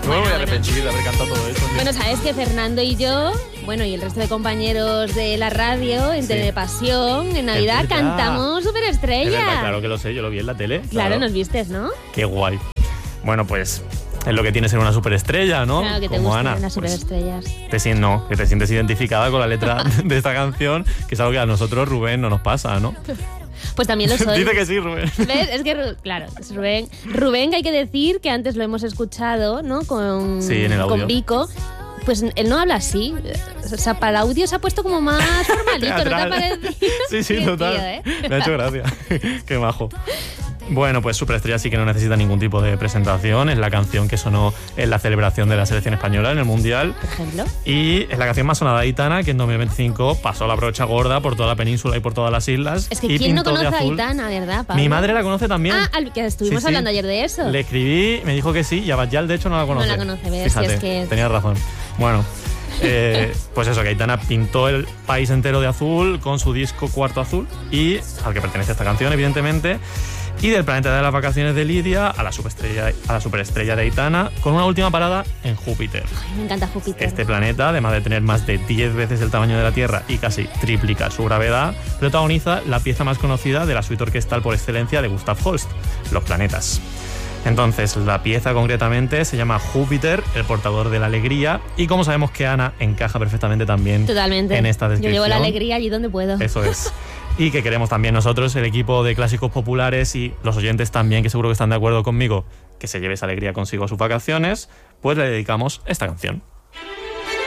No me voy a arrepentir de haber cantado todo eso. Bueno, sabes que Fernando y yo, bueno, y el resto de compañeros de la radio, en Telepasión, en Navidad, cantamos Superestrella. Es verdad, claro que lo sé, yo lo vi en la tele. Claro, nos vistes, ¿no? Qué guay. Bueno, pues es lo que tiene ser una superestrella, ¿no? Claro, que te como gustan Ana. las superestrellas. Que te sientes identificada con la letra de esta canción, que es algo que a nosotros, Rubén, no nos pasa, ¿no? Pues también lo soy. Dice que sí, Rubén. ¿Ves? Es que, claro, es Rubén. Rubén, que hay que decir que antes lo hemos escuchado, ¿no? Sí, en el audio. Con Vico. Pues él no habla así. O sea, para el audio se ha puesto como más formalito, ¿no te ha parecido? Sí, total. Tío, Me ha hecho gracia. Qué majo. Bueno, pues Superestrella sí que no necesita ningún tipo de presentación. Es la canción que sonó en la celebración de la selección española en el Mundial. Por ejemplo. Y es la canción más sonada de Aitana, que en 2025 pasó la brocha gorda por toda la península y por todas las islas. Es que y ¿quién no pintó de conoce a azul. Aitana, verdad, Pablo? Mi madre la conoce también. Que estuvimos Sí. hablando ayer de eso. Le escribí, me dijo que sí, y Abadjal de hecho no la conoce. No la conoce, ves, Fíjate, si es que... tenías razón. Bueno, pues eso, que Aitana pintó el país entero de azul con su disco Cuarto Azul, y al que pertenece esta canción, evidentemente. Y del planeta de las vacaciones de Lidia a la superestrella de Aitana, con una última parada en Júpiter. Ay, me encanta Júpiter. Este planeta, además de tener más de 10 veces el tamaño de la Tierra y casi triplica su gravedad, protagoniza la pieza más conocida de la suite orquestal por excelencia de Gustav Holst, Los Planetas. Entonces, la pieza concretamente se llama Júpiter, el portador de la alegría, y como sabemos que Ana encaja perfectamente también Totalmente. en esta descripción. Yo llevo la alegría allí donde puedo. Eso es. Y que queremos también nosotros, el equipo de Clásicos Populares y los oyentes también, que seguro que están de acuerdo conmigo, que se lleve esa alegría consigo a sus vacaciones, pues le dedicamos esta canción.